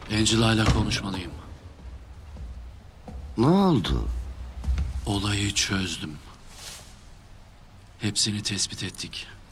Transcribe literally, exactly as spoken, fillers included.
Angela ile konuşmalıyım. Ne oldu? Olayı çözdüm. Hepsini tespit ettik.